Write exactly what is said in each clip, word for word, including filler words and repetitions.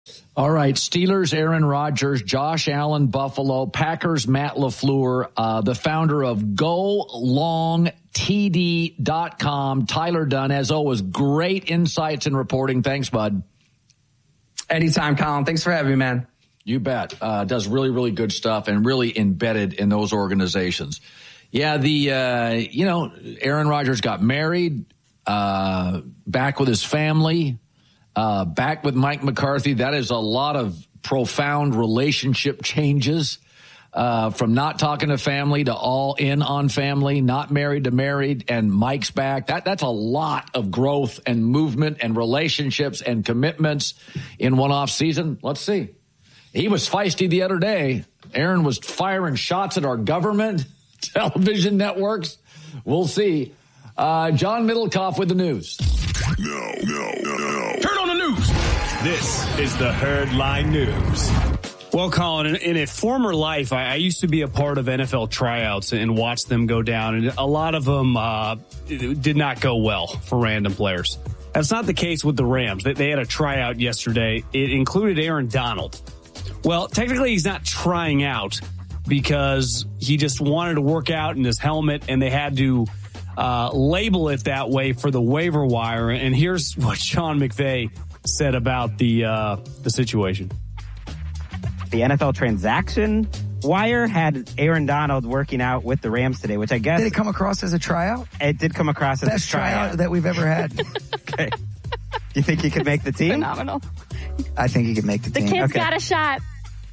All right, Steelers, Aaron Rodgers, Josh Allen, Buffalo, Packers, Matt LaFleur, uh, the founder of go long T D dot com, Tyler Dunn, as always, great insights and reporting. Thanks, bud. Anytime, Colin. Thanks for having me, man. You bet. Uh, does really, really good stuff and really embedded in those organizations. Yeah, the, uh, you know, Aaron Rodgers got married, uh, back with his family. Uh, back with Mike McCarthy. That is a lot of profound relationship changes, uh, from not talking to family to all in on family, not married to married, and Mike's back. That, that's a lot of growth and movement and relationships and commitments in one off season. Let's see. He was feisty the other day. Aaron was firing shots at our government, television networks. We'll see. Uh, John Middlecoff with the news. No, no, no, no. Turn on the news. This is the Herd Line News. Well, Colin, in, in a former life, I, I used to be a part of N F L tryouts and watch them go down. And a lot of them uh, did not go well for random players. That's not the case with the Rams. They, they had a tryout yesterday. It included Aaron Donald. Well, technically, he's not trying out because he just wanted to work out in his helmet, and they had to Uh, label it that way for the waiver wire. And here's what Sean McVay said about the uh, the situation. The N F L transaction wire had Aaron Donald working out with the Rams today, which I guess... Did it come across as a tryout? It did come across as Best a tryout. tryout that we've ever had. Okay. Do you think he could make the team? Phenomenal. I think he could make the, the team. The kid's okay. got a shot.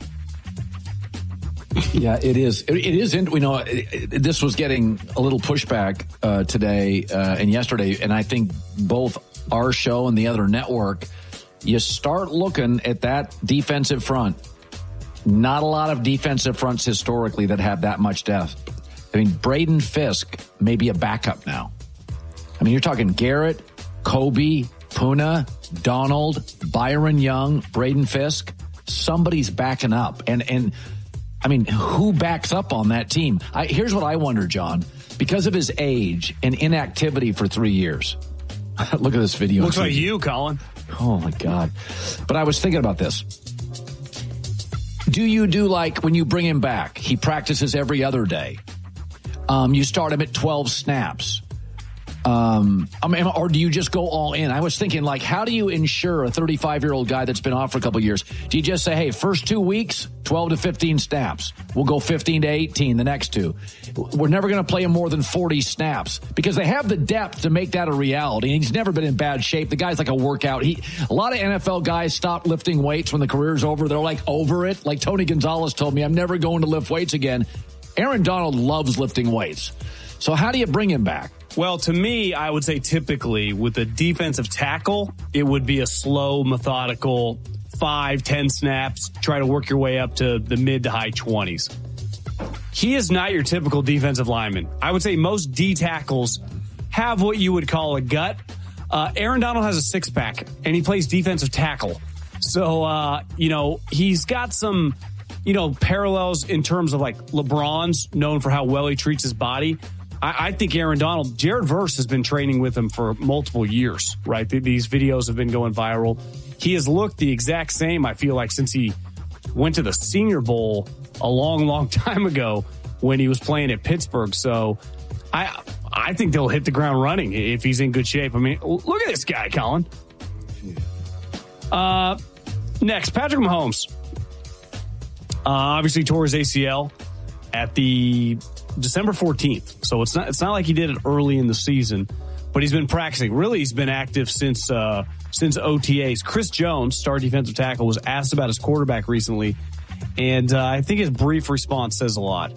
Yeah, it is. It, it is. You know, it, it, this was getting a little pushback uh, today uh, and yesterday, and I think both our show and the other network, you start looking at that defensive front. Not a lot of defensive fronts historically that have that much depth. I mean, Braden Fisk may be a backup now. I mean, you're talking Garrett, Kobe, Puna, Donald, Byron Young, Braden Fisk. Somebody's backing up, and and. I mean, who backs up on that team? I, here's what I wonder, John. Because of his age and inactivity for three years. Look at this video. Looks like you, Colin. Oh, my God. But I was thinking about this. Do you do like when you bring him back, he practices every other day. Um, you start him at twelve snaps. Um, I mean, or do you just go all in? I was thinking, like, how do you ensure a thirty-five-year-old guy that's been off for a couple of years? Do you just say, hey, first two weeks, twelve to fifteen snaps. We'll go fifteen to eighteen the next two. We're never going to play him more than forty snaps because they have the depth to make that a reality. And he's never been in bad shape. The guy's like a workout. He, a lot of N F L guys stop lifting weights when the career's over. They're like over it. Like Tony Gonzalez told me, I'm never going to lift weights again. Aaron Donald loves lifting weights. So how do you bring him back? Well, to me, I would say typically with a defensive tackle, it would be a slow, methodical five, ten snaps. Try to work your way up to the mid to high twenties. He is not your typical defensive lineman. I would say most D tackles have what you would call a gut. Uh, Aaron Donald has a six pack and he plays defensive tackle. So, uh, you know, he's got some, you know, parallels in terms of like LeBron's known for how well he treats his body. I, I think Aaron Donald, Jared Verse has been training with him for multiple years, right? These videos have been going viral. He has looked the exact same, I feel like, since he went to the Senior Bowl a long, long time ago when he was playing at Pittsburgh. So I I think they'll hit the ground running if he's in good shape. I mean, look at this guy, Colin. Uh, next, Patrick Mahomes. Uh, obviously tore his A C L at the December fourteenth. So it's not it's not like he did it early in the season, but he's been practicing. Really, he's been active since uh, since O T As. Chris Jones, star defensive tackle, was asked about his quarterback recently, and uh, I think his brief response says a lot.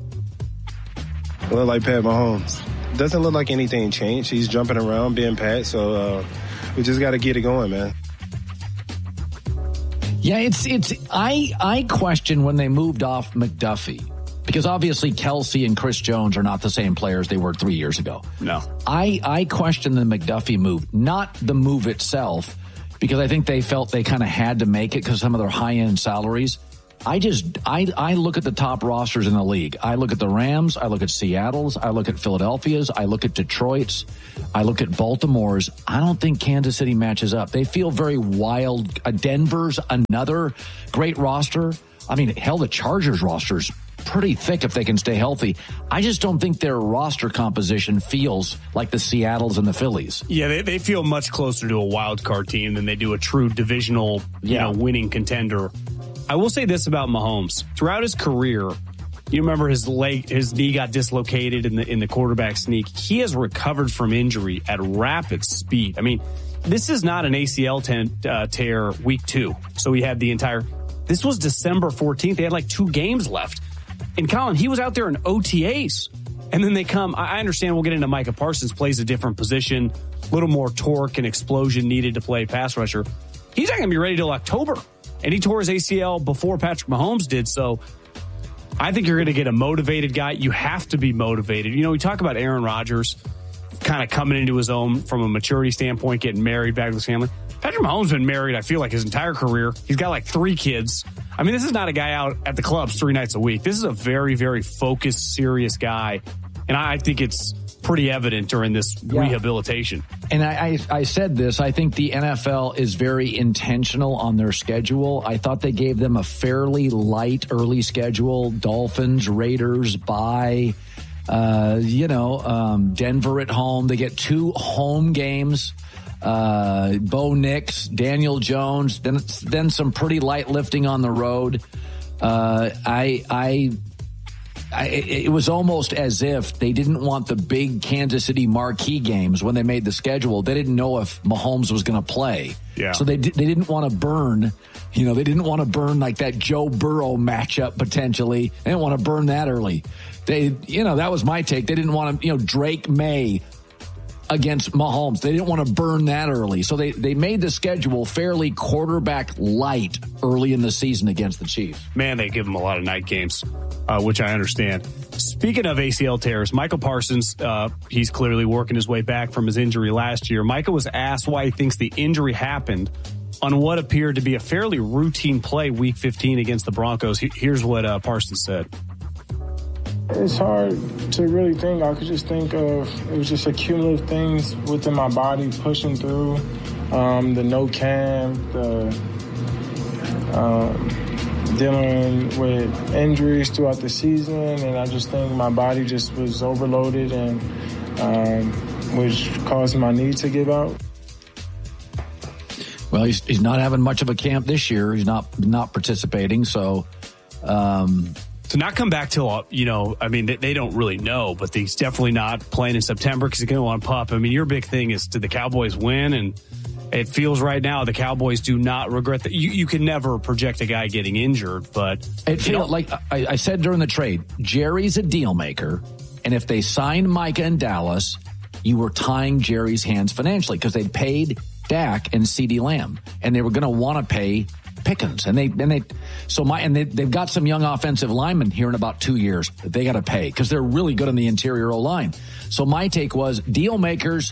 Look like Pat Mahomes. Doesn't look like anything changed. He's jumping around, being Pat, so uh, we just got to get it going, man. Yeah, it's it's. I I question when they moved off McDuffie. Because obviously Kelsey and Chris Jones are not the same players they were three years ago. No. I, I question the McDuffie move, not the move itself, because I think they felt they kind of had to make it because some of their high-end salaries. I just, I, I look at the top rosters in the league. I look at the Rams. I look at Seattle's. I look at Philadelphia's. I look at Detroit's. I look at Baltimore's. I don't think Kansas City matches up. They feel very wild. Uh, Denver's another great roster. I mean, hell, the Chargers roster's pretty thick if they can stay healthy. I just don't think their roster composition feels like the Seattle's and the Phillies. Yeah, they, they feel much closer to a wild card team than they do a true divisional, you Yeah. know, winning contender. I will say this about Mahomes. Throughout his career, you remember his leg, his knee got dislocated in the in the quarterback sneak. He has recovered from injury at rapid speed. I mean, this is not an A C L ten, uh, tear week two. So he had the entire, this was December fourteenth. They had like two games left. And Colin, he was out there in O T As. And then they come, I understand we'll get into Micah Parsons, plays a different position, a little more torque and explosion needed to play pass rusher. He's not going to be ready till October. And he tore his A C L before Patrick Mahomes did. So I think you're going to get a motivated guy. You have to be motivated. You know, we talk about Aaron Rodgers kind of coming into his own from a maturity standpoint, getting married, back with his family. Patrick Mahomes has been married, I feel like, his entire career. He's got like three kids. I mean, this is not a guy out at the clubs three nights a week. This is a very, very focused, serious guy. And I think it's pretty evident during this Yeah. rehabilitation. And I, I, I said this, I think the N F L is very intentional on their schedule. I thought they gave them a fairly light early schedule. Dolphins, Raiders, bye, uh, you know, um, Denver at home. They get two home games. Uh, Bo Nix, Daniel Jones, then, then some pretty light lifting on the road. Uh, I, I, I, it was almost as if they didn't want the big Kansas City marquee games when they made the schedule. They didn't know if Mahomes was going to play. Yeah. So they they didn't want to burn, you know, they didn't want to burn like that Joe Burrow matchup potentially. They didn't want to burn that early. They, you know, that was my take. They didn't want to, you know, Drake May against Mahomes. They didn't want to burn that early. So they, they made the schedule fairly quarterback light early in the season against the Chiefs. Man, they give him a lot of night games, uh, which I understand. Speaking of A C L tears, Michael Parsons, uh, he's clearly working his way back from his injury last year. Michael was asked why he thinks the injury happened on what appeared to be a fairly routine play week fifteen against the Broncos. Here's what uh, Parsons said. It's hard to really think. I could just think of, it was just accumulative things within my body pushing through, um, the no cam, the um, dealing with injuries throughout the season, and I just think my body just was overloaded, and um, which caused my knee to give out. Well, he's he's not having much of a camp this year. He's not not participating, so. Um, To not come back till, you know, I mean, they, they don't really know, but he's definitely not playing in September because he's going to want pup. I mean, your big thing is, did the Cowboys win? And it feels right now the Cowboys do not regret that. You, you can never project a guy getting injured, but it feels like I, I said during the trade, Jerry's a deal maker. And if they signed Micah in Dallas, you were tying Jerry's hands financially because they'd paid Dak and CeeDee Lamb, and they were going to want to pay Pickens, and they and they so my and they, they've got some young offensive linemen here in about two years that they got to pay because they're really good on the interior O line. So my take was deal makers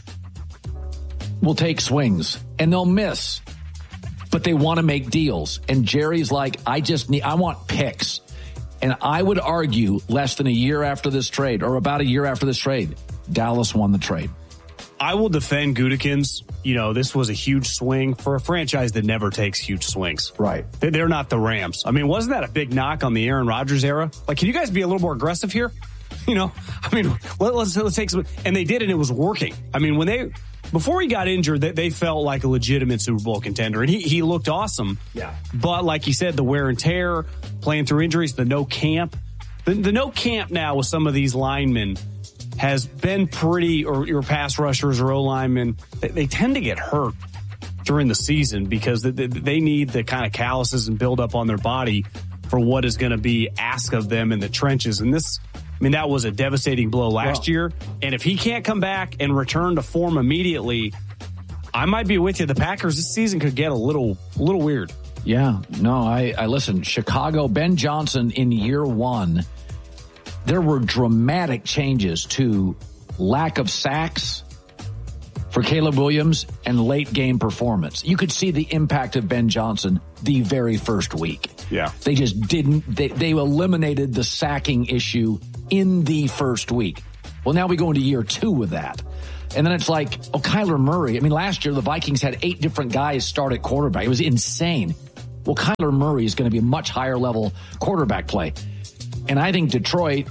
will take swings and they'll miss, but they want to make deals. And Jerry's like, I just need, I want picks, and I would argue less than a year after this trade, or about a year after this trade, Dallas won the trade. I will defend Gutekunst. You know, this was a huge swing for a franchise that never takes huge swings. Right. They're not the Rams. I mean, wasn't that a big knock on the Aaron Rodgers era? Like, can you guys be a little more aggressive here? You know, I mean, let, let's, let's take some, and they did, and it was working. I mean, when they, before he got injured, they, they felt like a legitimate Super Bowl contender, and he, he looked awesome. Yeah. But like you said, the wear and tear, playing through injuries, the no camp, the, the no camp now with some of these linemen has been pretty, or your pass rushers or O-linemen, they, they tend to get hurt during the season because they, they, they need the kind of calluses and build up on their body for what is going to be asked of them in the trenches. And this, I mean, that was a devastating blow last well, year. And if he can't come back and return to form immediately, I might be with you. The Packers this season could get a little, a little weird. Yeah, no, I, I listen, Chicago, Ben Johnson in year one, there were dramatic changes to lack of sacks for Caleb Williams and late game performance. You could see the impact of Ben Johnson the very first week. Yeah. They just didn't. They, they eliminated the sacking issue in the first week. Well, now we go into year two with that. And then it's like, oh, Kyler Murray. I mean, last year the Vikings had eight different guys start at quarterback. It was insane. Well, Kyler Murray is going to be a much higher level quarterback play. And I think Detroit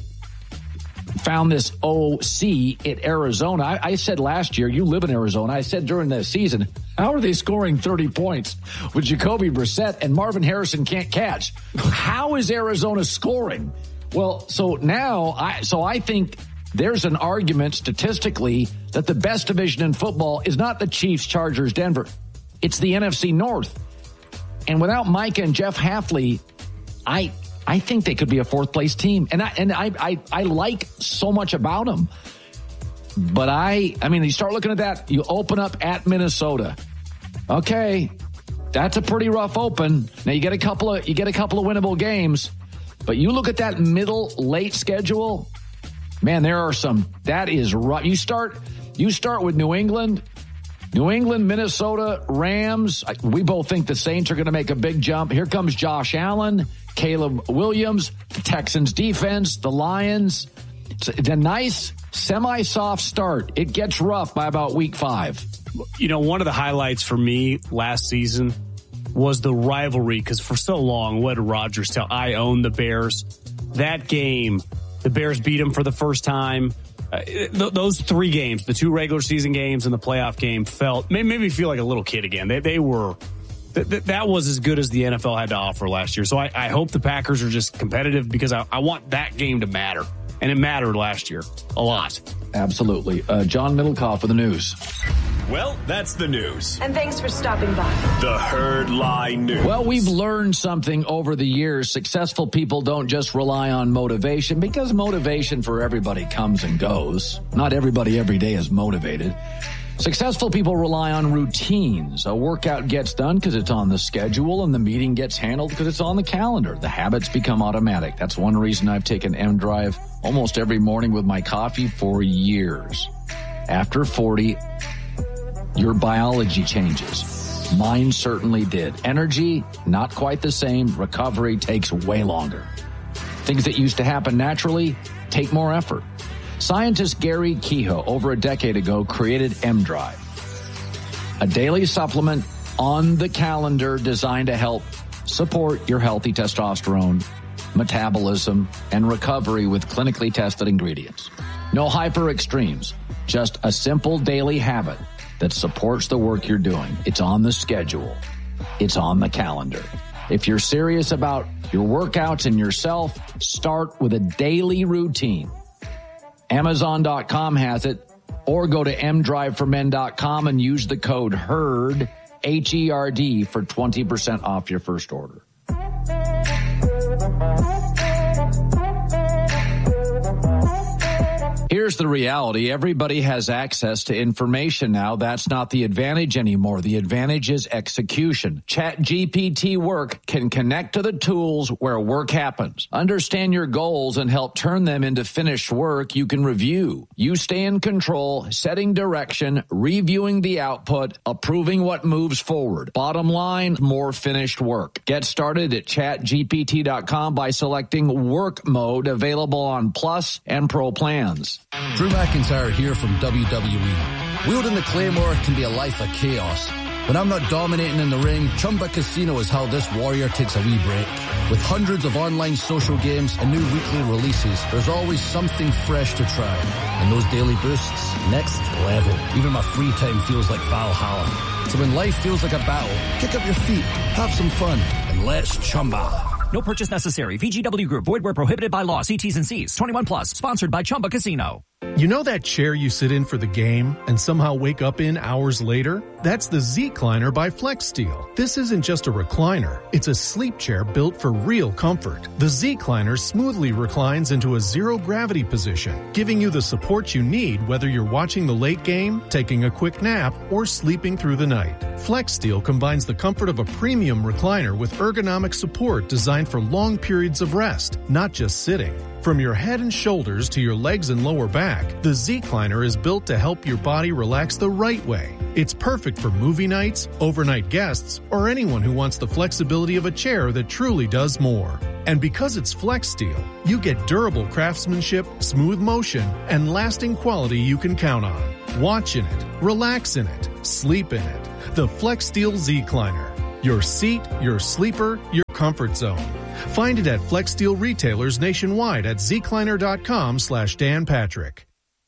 found this O C at Arizona. I, I said last year, you live in Arizona. I said during the season, how are they scoring thirty points with Jacoby Brissett and Marvin Harrison can't catch? How is Arizona scoring? Well, so now, I so I think there's an argument statistically that the best division in football is not the Chiefs, Chargers, Denver. It's the N F C North. And without Micah and Jeff Hafley, I I think they could be a fourth place team. And I and I I, I like so much about them. But I I mean, you start looking at that, you open up at Minnesota. Okay, that's a pretty rough open. Now you get a couple of you get a couple of winnable games, but you look at that middle late schedule. Man, there are some, that is rough. You start, you start with New England, New England, Minnesota, Rams. We both think the Saints are going to make a big jump. Here comes Josh Allen, Caleb Williams, the Texans defense, the Lions. It's a nice semi-soft start. It gets rough by about week five. You know, one of the highlights for me last season was the rivalry, because for so long, what did Rodgers tell? I own the Bears. That game, the Bears beat them for the first time. Uh, th- those three games, the two regular season games and the playoff game, felt made, made me feel like a little kid again. They, they were th- th- that was as good as the N F L had to offer last year. So I, I hope the Packers are just competitive, because I, I want that game to matter, and it mattered last year a lot. Absolutely. Uh, John Middlecoff with the news. Well, that's the news. And thanks for stopping by. The Herd Lie News. Well, we've learned something over the years. Successful people don't just rely on motivation, because motivation for everybody comes and goes. Not everybody every day is motivated. Successful people rely on routines. A workout gets done because it's on the schedule, and the meeting gets handled because it's on the calendar. The habits become automatic. That's one reason I've taken M-Drive almost every morning with my coffee for years. After forty, your biology changes. Mine certainly did. Energy, not quite the same. Recovery takes way longer. Things that used to happen naturally take more effort. Scientist Gary Kehoe, over a decade ago, created M-Drive, a daily supplement on the calendar designed to help support your healthy testosterone, metabolism, and recovery with clinically tested ingredients. No hyper extremes, just a simple daily habit that supports the work you're doing. It's on the schedule. It's on the calendar. If you're serious about your workouts and yourself, start with a daily routine. Amazon dot com has it, or go to m drive for men dot com and use the code HERD, H E R D, for twenty percent off your first order. Here's the reality. Everybody has access to information now. That's not the advantage anymore. The advantage is execution. ChatGPT Work can connect to the tools where work happens. Understand your goals and help turn them into finished work you can review. You stay in control, setting direction, reviewing the output, approving what moves forward. Bottom line, more finished work. Get started at chat G P T dot com by selecting Work Mode, available on Plus and Pro plans. Drew McIntyre here from W W E. Wielding the Claymore can be a life of chaos. When I'm not dominating in the ring, Chumba Casino is how this warrior takes a wee break. With hundreds of online social games and new weekly releases, there's always something fresh to try. And those daily boosts, next level. Even my free time feels like Valhalla. So when life feels like a battle, kick up your feet, have some fun, and let's Chumba. No purchase necessary. V G W Group. Void where prohibited by law. See T's and C's. twenty-one plus. Sponsored by Chumba Casino. You know that chair you sit in for the game and somehow wake up in hours later? That's the Z-Cliner by FlexSteel. This isn't just a recliner. It's a sleep chair built for real comfort. The Z-Cliner smoothly reclines into a zero-gravity position, giving you the support you need whether you're watching the late game, taking a quick nap, or sleeping through the night. FlexSteel combines the comfort of a premium recliner with ergonomic support designed for long periods of rest, not just sitting. From your head and shoulders to your legs and lower back, the Z-Cliner is built to help your body relax the right way. It's perfect for movie nights, overnight guests, or anyone who wants the flexibility of a chair that truly does more. And because it's Flex Steel, you get durable craftsmanship, smooth motion, and lasting quality you can count on. Watch in it, relax in it, sleep in it. The Flex Steel Z-Cliner. Your seat, your sleeper, your comfort zone. Find it at Flex Steel retailers nationwide at zcliner.com slash Dan Patrick.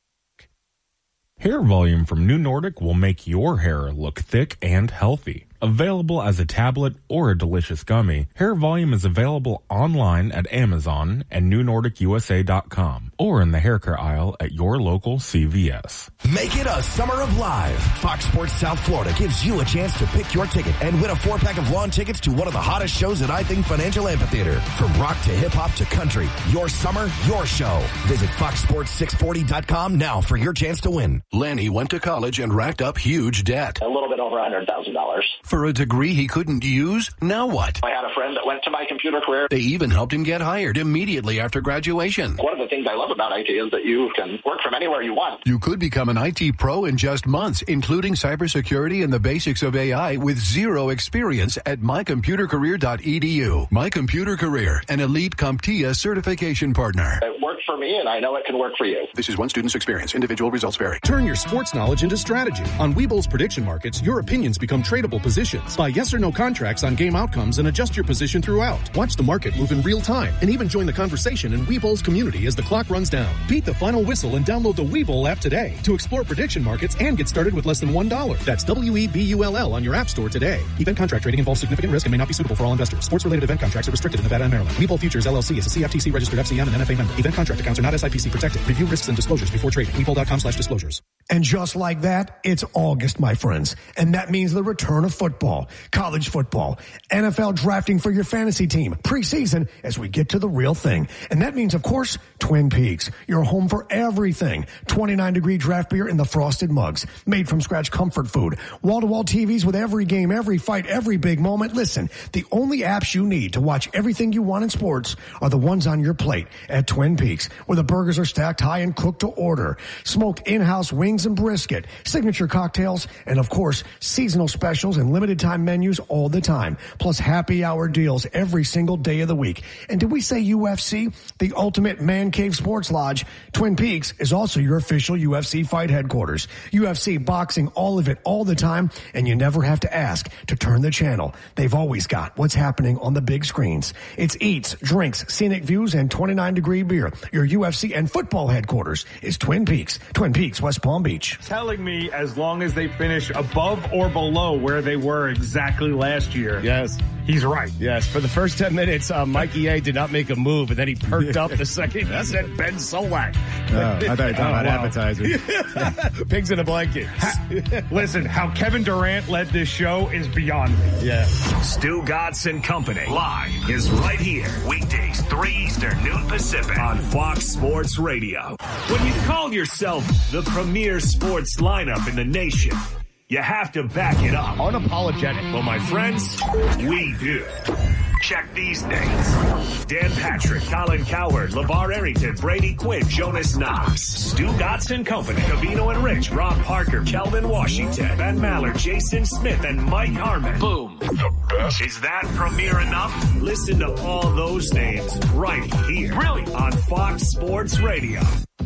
Hair volume from New Nordic will make your hair look thick and healthy. Available as a tablet or a delicious gummy, Hair Volume is available online at Amazon and new nordic u s a dot com or in the hair care aisle at your local C V S. Make it a summer of live. Fox Sports South Florida gives you a chance to pick your ticket and win a four-pack of lawn tickets to one of the hottest shows at I Think Financial Amphitheater. From rock to hip-hop to country, your summer, your show. Visit fox sports six forty dot com now for your chance to win. Lanny went to college and racked up huge debt. A little bit over one hundred thousand dollars. For a degree he couldn't use? Now what? I had a friend that went to My Computer Career. They even helped him get hired immediately after graduation. One of the things I love about I T is that you can work from anywhere you want. You could become an I T pro in just months, including cybersecurity and the basics of A I with zero experience at my computer career dot e d u. My Computer Career, an elite CompTIA certification partner. It worked for me, and I know it can work for you. This is one student's experience. Individual results vary. Turn your sports knowledge into strategy. On Webull's prediction markets, your opinions become tradable positions. Buy yes or no contracts on game outcomes and adjust your position throughout. Watch the market move in real time and even join the conversation in Webull's community as the clock runs down. Beat the final whistle and download the Webull app today to explore prediction markets and get started with less than one dollar. That's W E B U L L on your app store today. Event contract trading involves significant risk and may not be suitable for all investors. Sports-related event contracts are restricted in Nevada and Maryland. Webull Futures L L C is a C F T C registered F C M and N F A member. Event contract accounts are not S I P C protected. Review risks and disclosures before trading. Webull dot com slash disclosures. And just like that, it's August, my friends. And that means the return of football, college football, N F L drafting for your fantasy team, preseason as we get to the real thing. And that means, of course, Twin Peaks, your home for everything. twenty-nine degree draft beer in the frosted mugs, made from scratch comfort food, wall-to-wall T Vs with every game, every fight, every big moment. Listen, the only apps you need to watch everything you want in sports are the ones on your plate at Twin Peaks, where the burgers are stacked high and cooked to order. Smoked in-house wings and brisket, signature cocktails, and of course, seasonal specials and limited time menus all the time. Plus happy hour deals every single day of the week. And did we say U F C? The ultimate man cave sports lodge. Twin Peaks is also your official U F C fight headquarters. U F C, boxing, all of it, all the time. And you never have to ask to turn the channel. They've always got what's happening on the big screens. It's eats, drinks, scenic views, and twenty-nine degree beer. Your U F C and football headquarters is Twin Peaks. Twin Peaks, West Palm Beach. Telling me as long as they finish above or below where they were exactly last year. Yes. He's right. Yes. For the first ten minutes, uh, Mikey A did not make a move, and then he perked up the second he said Ben Solak. Oh, I thought you were talking oh, about wow. appetizers. Pigs in a blanket. Listen, how Kevin Durant led this show is beyond me. Yeah. Stu Gatz and Company live is right here. Weekdays, three Eastern, noon Pacific on Fox Sports Radio. When you call yourself the premier sports lineup in the nation, you have to back it up. Unapologetic. Well, my friends, we do. Check these names. Dan Patrick, Colin Cowherd, LeVar Arrington, Brady Quinn, Jonas Knox, Stu Gatz and Company, Covino and Rich, Rob Parker, Kelvin Washington, Ben Maller, Jason Smith, and Mike Harmon. Boom. The best. Is that premier enough? Listen to all those names right here. Really? On Fox Sports Radio.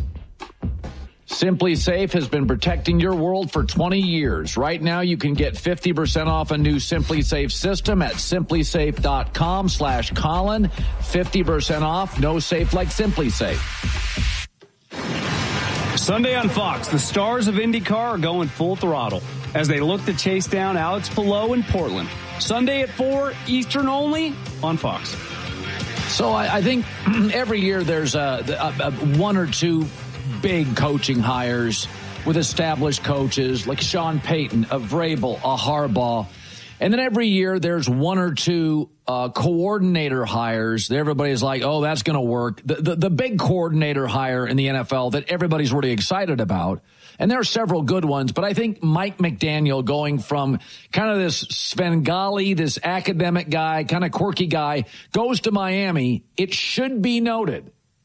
Simply Safe has been protecting your world for twenty years. Right now, you can get fifty percent off a new Simply Safe system at simply safe dot com slash Colin. fifty percent off. No safe like Simply Safe. Sunday on Fox, the stars of IndyCar are going full throttle as they look to chase down Alex Palou in Portland. Sunday at four, Eastern only on Fox. So I, I think every year there's a, a, a one or two big coaching hires with established coaches like Sean Payton, a Vrabel, a Harbaugh. And then every year there's one or two uh, coordinator hires that everybody's like, oh, that's going to work. The, the, the big coordinator hire in the N F L that everybody's really excited about. And there are several good ones, but I think Mike McDaniel going from kind of this Svengali, this academic guy, kind of quirky guy, goes to Miami. It should be noted.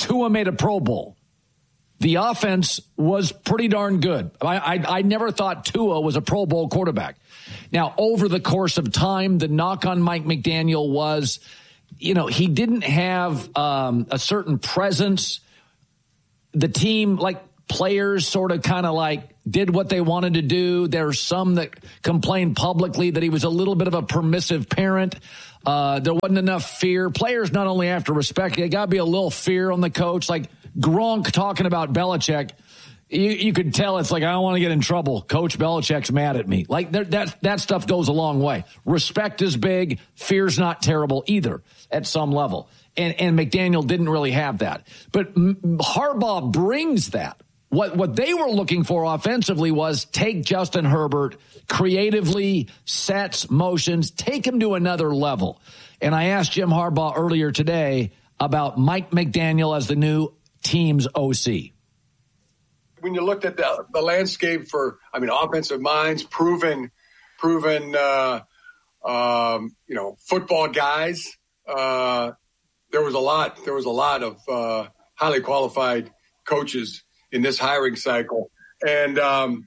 Tua made a Pro Bowl. The offense was pretty darn good. I, I, I never thought Tua was a Pro Bowl quarterback. Now, over the course of time, the knock on Mike McDaniel was, you know, he didn't have um, a certain presence. The team, like players, sort of kind of like did what they wanted to do. There's some that complained publicly that he was a little bit of a permissive parent. Uh, there wasn't enough fear. Players not only have to respect, they got to be a little fear on the coach. Like Gronk talking about Belichick, you, you could tell it's like, I don't want to get in trouble. Coach Belichick's mad at me. Like that, that, that stuff goes a long way. Respect is big. Fear's not terrible either at some level. And, and McDaniel didn't really have that. But Harbaugh brings that. What, what they were looking for offensively was take Justin Herbert, creatively, sets, motions, take him to another level. And I asked Jim Harbaugh earlier today about Mike McDaniel as the new team's O C. When you looked at the, the landscape for, I mean, offensive minds, proven, proven, uh, um, you know, football guys, uh, there was a lot, there was a lot of uh, highly qualified coaches in this hiring cycle, and um,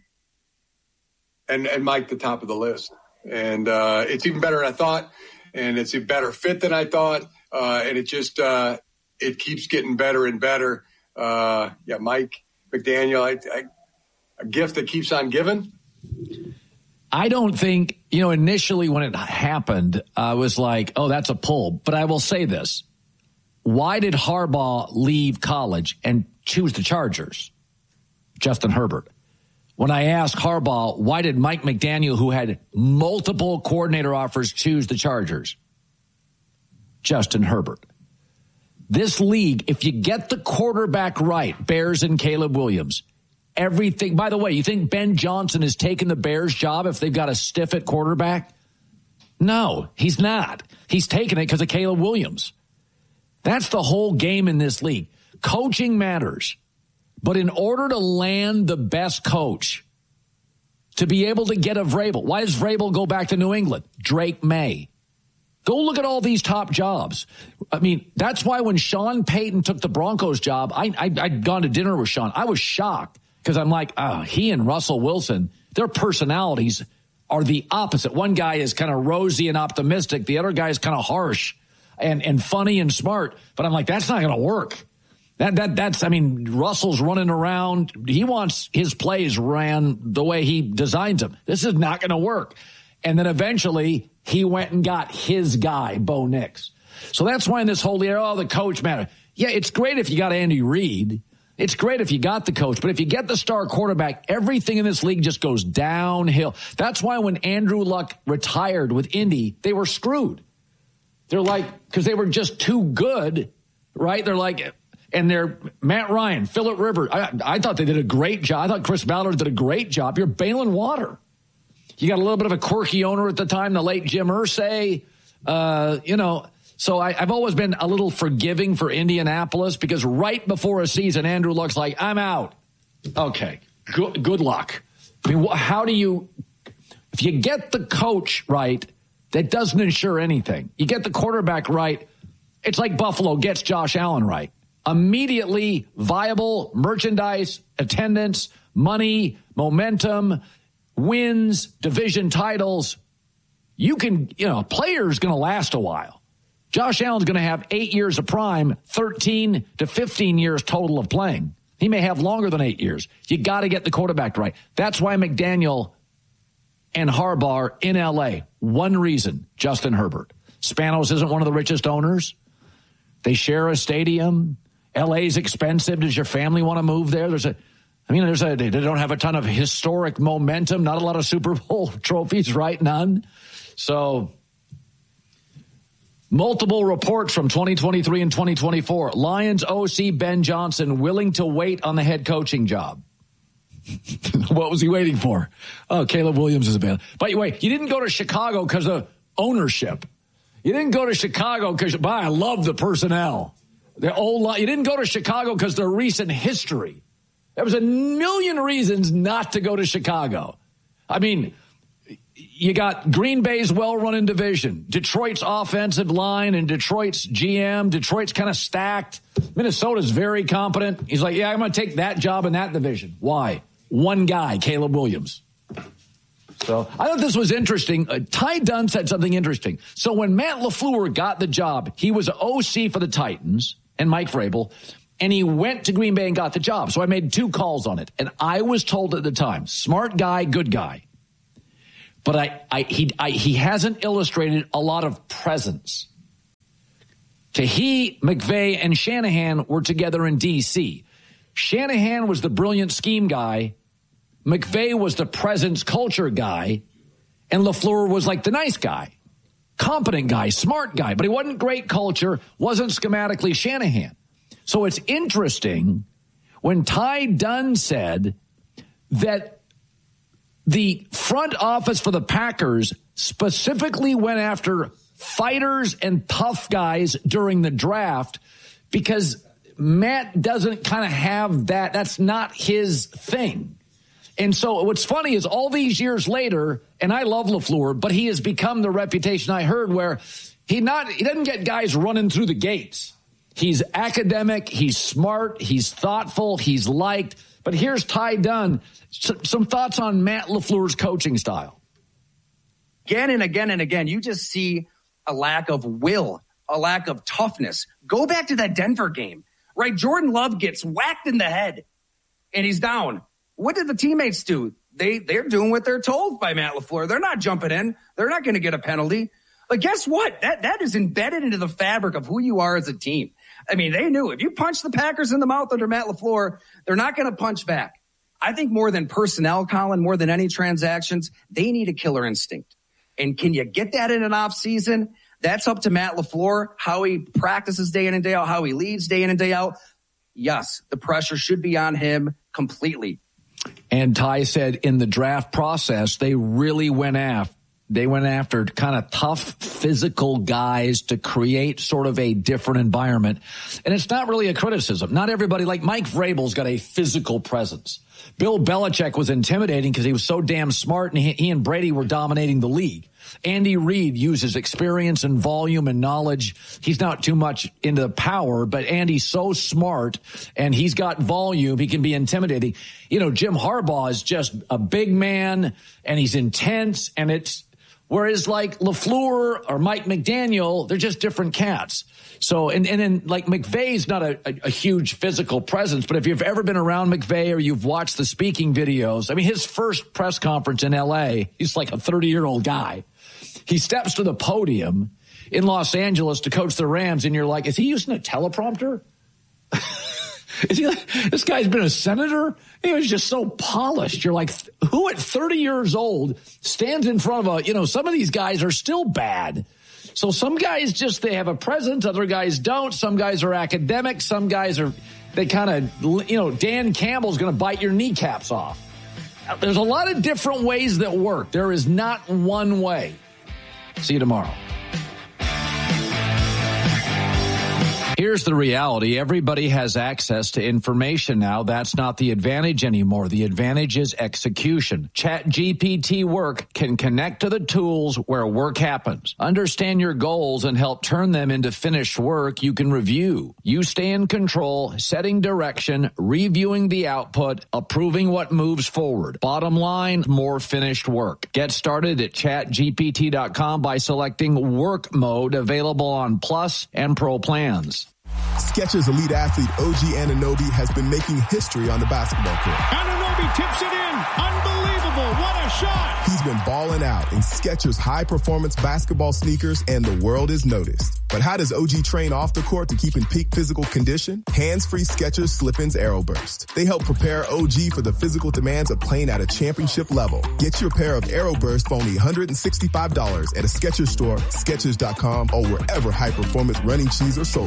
and and Mike the top of the list, and uh, it's even better than I thought, and it's a better fit than I thought, uh, and it just uh, it keeps getting better and better. Uh, yeah, Mike McDaniel, I, I, a gift that keeps on giving. I don't think, you know, initially when it happened, I was like, oh, that's a pull. But I will say this: why did Harbaugh leave college and choose the Chargers? Justin Herbert. When I asked Harbaugh, why did Mike McDaniel, who had multiple coordinator offers, choose the Chargers? Justin Herbert. This league, if you get the quarterback right, Bears and Caleb Williams, everything. By the way, you think Ben Johnson is taking the Bears job if they've got a stiff at quarterback? No, he's not. He's taking it because of Caleb Williams. That's the whole game in this league. Coaching matters. But in order to land the best coach, to be able to get a Vrabel, why does Vrabel go back to New England? Drake May. Go look at all these top jobs. I mean, that's why when Sean Payton took the Broncos job, I, I, I'd gone to dinner with Sean. I was shocked because I'm like, oh, he and Russell Wilson, their personalities are the opposite. One guy is kind of rosy and optimistic. The other guy is kind of harsh and, and funny and smart. But I'm like, that's not going to work. That that that's I mean, Russell's running around. He wants his plays ran the way he designs them. This is not going to work. And then eventually he went and got his guy, Bo Nix. So that's why in this whole year, oh, the coach matter. Yeah, it's great if you got Andy Reid. It's great if you got the coach. But if you get the star quarterback, everything in this league just goes downhill. That's why when Andrew Luck retired with Indy, they were screwed. They're like, because they were just too good, right? They're like, and they're Matt Ryan, Phillip Rivers. I, I thought they did a great job. I thought Chris Ballard did a great job. You're bailing water. You got a little bit of a quirky owner at the time, the late Jim Irsay. Uh, you know, so I, I've always been a little forgiving for Indianapolis because right before a season, Andrew Luck's like, I'm out. Okay, good, good luck. I mean, how do you, if you get the coach right, that doesn't ensure anything. You get the quarterback right, it's like Buffalo gets Josh Allen right. Immediately viable merchandise, attendance, money, momentum, wins, division titles. You can, you know, a player's going to last a while. Josh Allen's going to have eight years of prime, thirteen to fifteen years total of playing. He may have longer than eight years. You got to get the quarterback right. That's why McDaniel and Harbaugh are in L A. One reason, Justin Herbert. Spanos isn't one of the richest owners. They share a stadium. L A's expensive. Does your family want to move there? There's a, I mean, there's a, they don't have a ton of historic momentum. Not a lot of Super Bowl trophies, right? None. So, multiple reports from twenty twenty-three and twenty twenty-four. Lions O C Ben Johnson willing to wait on the head coaching job. What was he waiting for? Oh, Caleb Williams is a bad. By the way, you didn't go to Chicago because of ownership. You didn't go to Chicago because, boy, I love the personnel. The old line. You didn't go to Chicago because of their recent history. There was a million reasons not to go to Chicago. I mean, you got Green Bay's well-run division, Detroit's offensive line, and Detroit's G M. Detroit's kind of stacked. Minnesota's very competent. He's like, yeah, I'm going to take that job in that division. Why? One guy, Caleb Williams. So I thought this was interesting. Uh, Ty Dunn said something interesting. So when Matt LaFleur got the job, he was O C for the Titans and Mike Vrabel, and he went to Green Bay and got the job. So I made two calls on it. And I was told at the time, smart guy, good guy. But I, I, he, I, he hasn't illustrated a lot of presence. Okay, he, McVay, and Shanahan were together in D C. Shanahan was the brilliant scheme guy. McVay was the presence culture guy. And LaFleur was like the nice guy. Competent guy, smart guy. But he wasn't great culture, wasn't schematically Shanahan. So it's interesting when Ty Dunn said that the front office for the Packers specifically went after fighters and tough guys during the draft because Matt doesn't kind of have that. That's not his thing. And so what's funny is all these years later, and I love LaFleur, but he has become the reputation I heard where he not he doesn't get guys running through the gates. He's academic, he's smart, he's thoughtful, he's liked. But here's Ty Dunn. Some thoughts on Matt LaFleur's coaching style. Again and again and again, you just see a lack of will, a lack of toughness. Go back to that Denver game, right? Jordan Love gets whacked in the head, and he's down. What did the teammates do? They, they're doing what they're told by Matt LaFleur. They're not jumping in. They're not going to get a penalty. But guess what? That That is embedded into the fabric of who you are as a team. I mean, they knew if you punch the Packers in the mouth under Matt LaFleur, they're not going to punch back. I think more than personnel, Colin, more than any transactions, they need a killer instinct. And can you get that in an off season? That's up to Matt LaFleur, how he practices day in and day out, how he leads day in and day out. Yes, the pressure should be on him completely. And Ty said in the draft process, they really went after They went after kind of tough physical guys to create sort of a different environment. And it's not really a criticism. Not everybody, like Mike Vrabel's got a physical presence. Bill Belichick was intimidating because he was so damn smart, and he, he and Brady were dominating the league. Andy Reid uses experience and volume and knowledge. He's not too much into the power, but Andy's so smart and he's got volume. He can be intimidating. You know, Jim Harbaugh is just a big man and he's intense, and it's, whereas like LaFleur or Mike McDaniel, they're just different cats. So, and, and then like McVay's not a, a, a huge physical presence, but if you've ever been around McVay or you've watched the speaking videos, I mean, his first press conference in L A, he's like a thirty-year-old guy. He steps to the podium in Los Angeles to coach the Rams, and you're like, is he using a teleprompter? Is he like, this guy's been a senator? He was just so polished. You're like, who at thirty years old stands in front of a, you know, some of these guys are still bad. So some guys just, they have a presence. Other guys don't. Some guys are academic. Some guys are, they kind of, you know, Dan Campbell's going to bite your kneecaps off. There's a lot of different ways that work. There is not one way. See you tomorrow. Here's the reality. Everybody has access to information now. That's not the advantage anymore. The advantage is execution. ChatGPT Work can connect to the tools where work happens. Understand your goals and help turn them into finished work you can review. You stay in control, setting direction, reviewing the output, approving what moves forward. Bottom line, more finished work. Get started at chat G P T dot com by selecting Work Mode, available on Plus and Pro plans. Skechers elite athlete O G Anunoby has been making history on the basketball court. Anunoby tips it in. Unbelievable. What a shot. He's been balling out in Skechers high-performance basketball sneakers, and the world is noticed. But how does O G train off the court to keep in peak physical condition? Hands-free Skechers Slip-ins Aeroburst. They help prepare O G for the physical demands of playing at a championship level. Get your pair of Aeroburst for only one hundred sixty-five dollars at a Skechers store, Skechers dot com, or wherever high-performance running shoes are sold.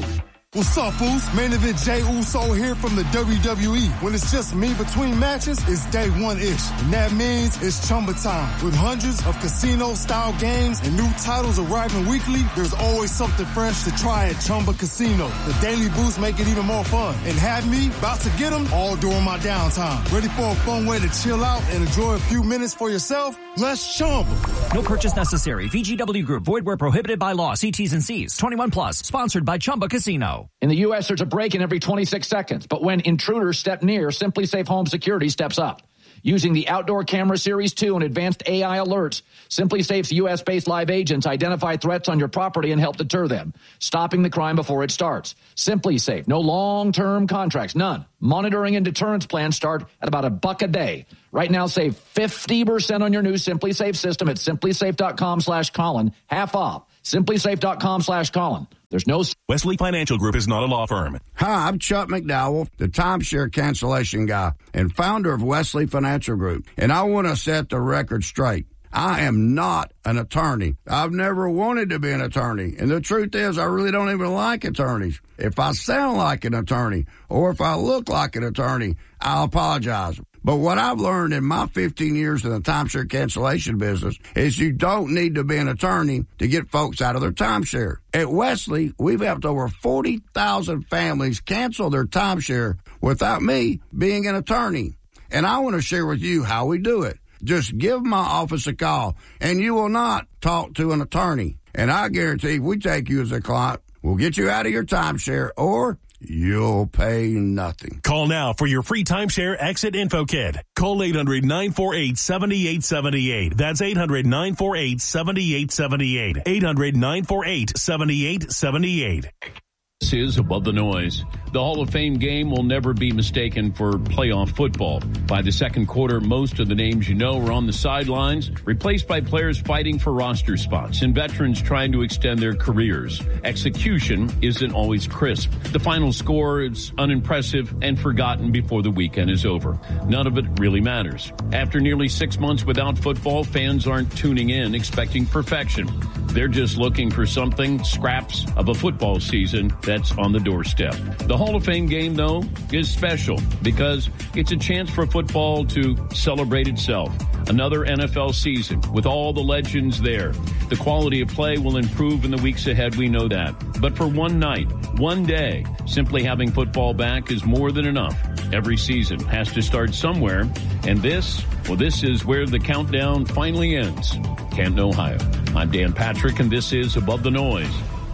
What's up, fools? Main event Jey Uso here from the W W E. When it's just me between matches, it's day one-ish. And that means it's Chumba time. With hundreds of casino-style games and new titles arriving weekly, there's always something fresh to try at Chumba Casino. The daily boosts make it even more fun. And have me about to get them all during my downtime. Ready for a fun way to chill out and enjoy a few minutes for yourself? Let's Chumba. No purchase necessary. V G W Group. Void where prohibited by law. See T's and C's. twenty-one plus. Sponsored by Chumba Casino. In the U S, there's a break-in every twenty-six seconds. But when intruders step near, Simply Safe Home Security steps up. Using the Outdoor Camera Series two and advanced A I alerts, Simply Safe's U S-based live agents identify threats on your property and help deter them, stopping the crime before it starts. Simply Safe. No long-term contracts. None. Monitoring and deterrence plans start at about a buck a day. Right now, save fifty percent on your new Simply Safe system at simplysafe.com slash Colin. Half off. simplysafe.com slash Colin. There's no... Wesley Financial Group is not a law firm. Hi, I'm Chuck McDowell, the timeshare cancellation guy and founder of Wesley Financial Group. And I want to set the record straight. I am not an attorney. I've never wanted to be an attorney. And the truth is, I really don't even like attorneys. If I sound like an attorney or if I look like an attorney, I'll apologize. But what I've learned in my fifteen years in the timeshare cancellation business is you don't need to be an attorney to get folks out of their timeshare. At Wesley, we've helped over forty thousand families cancel their timeshare without me being an attorney. And I want to share with you how we do it. Just give my office a call, and you will not talk to an attorney. And I guarantee if we take you as a client, we'll get you out of your timeshare, or you'll pay nothing. Call now for your free timeshare exit info kit. Call eight hundred, nine four eight, seven eight seven eight. That's eight hundred, nine four eight, seven eight seven eight. eight hundred, nine four eight, seven eight seven eight. This is Above the Noise. The Hall of Fame game will never be mistaken for playoff football. By the second quarter, most of the names you know are on the sidelines, replaced by players fighting for roster spots and veterans trying to extend their careers. Execution isn't always crisp. The final score is unimpressive and forgotten before the weekend is over. None of it really matters. After nearly six months without football, fans aren't tuning in expecting perfection. They're just looking for something, scraps of a football season that's on the doorstep. The Hall of Fame game, though, is special because it's a chance for football to celebrate itself. Another N F L season with all the legends there. The quality of play will improve in the weeks ahead, we know that. But for one night, one day, simply having football back is more than enough. Every season has to start somewhere, and this, well, this is where the countdown finally ends. Canton, Ohio. I'm Dan Patrick, and this is Above the Noise.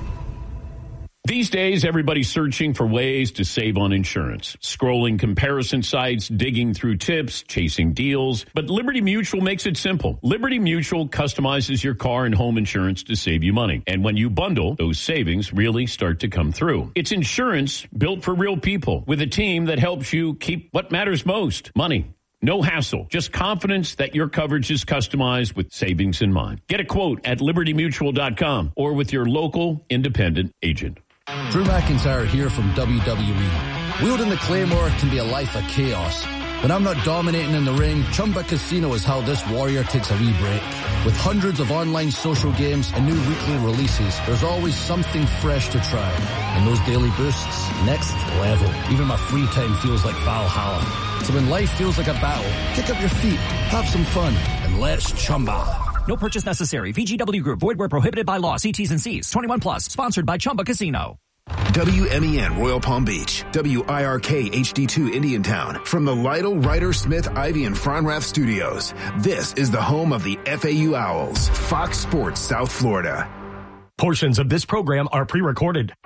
These days, everybody's searching for ways to save on insurance. Scrolling comparison sites, digging through tips, chasing deals. But Liberty Mutual makes it simple. Liberty Mutual customizes your car and home insurance to save you money. And when you bundle, those savings really start to come through. It's insurance built for real people with a team that helps you keep what matters most, money. No hassle, just confidence that your coverage is customized with savings in mind. Get a quote at liberty mutual dot com or with your local independent agent. Drew McIntyre here from W W E. Wielding the Claymore can be a life of chaos. When I'm not dominating in the ring, Chumba Casino is how this warrior takes a wee break. With hundreds of online social games and new weekly releases, there's always something fresh to try. And those daily boosts, next level. Even my free time feels like Valhalla. So when life feels like a battle, kick up your feet, have some fun, and let's Chumba. No purchase necessary. V G W Group. Void where prohibited by law. See T's and C's. twenty-one plus. Sponsored by Chumba Casino. W M E N Royal Palm Beach. W I R K H D two Indiantown. From the Lytle, Ryder, Smith, Ivy, and Fronrath Studios. This is the home of the F A U Owls. Fox Sports South Florida. Portions of this program are pre-recorded.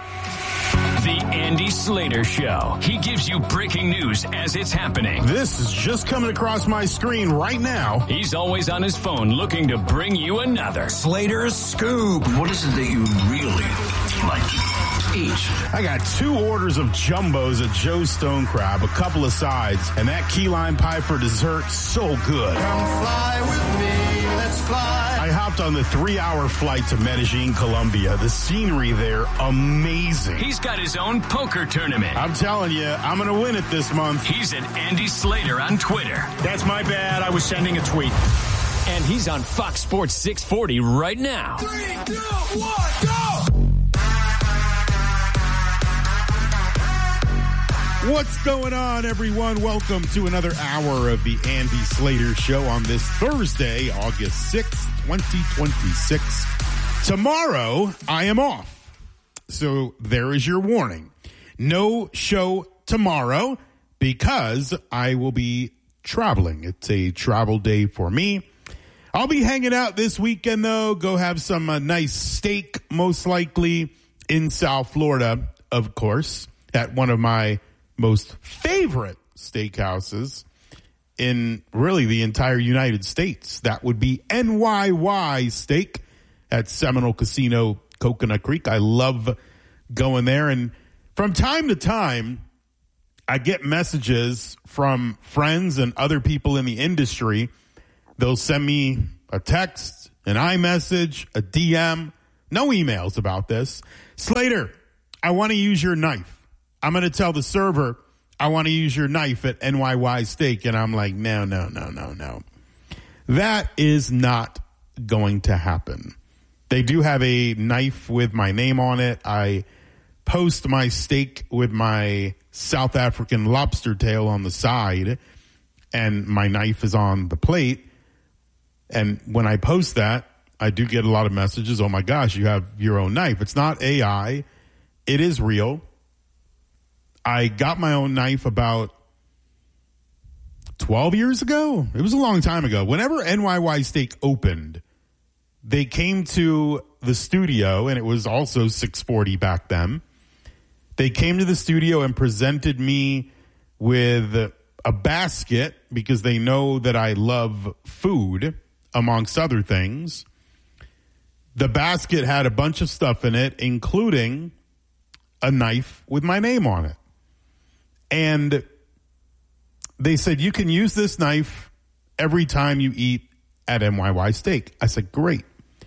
The Andy Slater Show. He gives you breaking news as it's happening. This is just coming across my screen right now. He's always on his phone looking to bring you another Slater's Scoop. What is it that you really like to eat? I got two orders of jumbos at Joe's Stone Crab, a couple of sides, and that key lime pie for dessert, so good. Come fly with me, let's fly. I hopped on the three-hour flight to Medellin, Colombia. The scenery there, amazing. He's got his own poker tournament. I'm telling you, I'm going to win it this month. He's at Andy Slater on Twitter. That's my bad. I was sending a tweet. And he's on Fox Sports six forty right now. Three, two, one, go! What's going on, everyone? Welcome to another hour of the Andy Slater Show on this Thursday, August sixth, twenty twenty-six. Tomorrow, I am off. So there is your warning. No show tomorrow because I will be traveling. It's a travel day for me. I'll be hanging out this weekend, though. Go have some uh, nice steak, most likely, in South Florida, of course, at one of my most favorite steakhouses in really the entire United States. That would be N Y Y Steak at Seminole Casino, Coconut Creek. I love going there. And from time to time, I get messages from friends and other people in the industry. They'll send me a text, an iMessage, a D M, no emails about this. Slater, I want to use your knife. I'm going to tell the server I want to use your knife at N Y Y Steak. And I'm like, no, no, no, no, no. That is not going to happen. They do have a knife with my name on it. I post my steak with my South African lobster tail on the side, and my knife is on the plate. And when I post that, I do get a lot of messages. Oh my gosh, you have your own knife. It's not A I. It is real. I got my own knife about twelve years ago. It was a long time ago. Whenever N Y Y Steak opened, they came to the studio, and it was also six forty back then. They came to the studio and presented me with a basket because they know that I love food, amongst other things. The basket had a bunch of stuff in it, including a knife with my name on it. And they said, you can use this knife every time you eat at N Y Y Steak. I said, great.